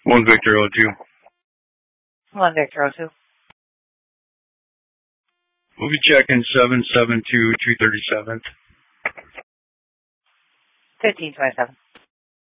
1 Victor O2. 1 Victor O2. We'll be checking 772 237th. 1527.